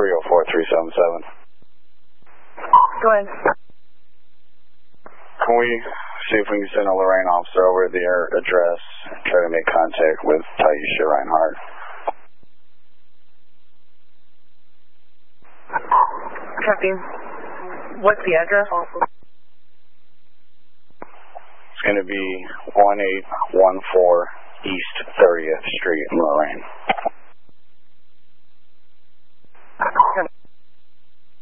304377. Go ahead. Can we see if we can send a Lorraine officer over to their address and try to make contact with Taisha Reinhardt? Copy. What's the address? It's going to be 1814 East 30th Street in Lorraine.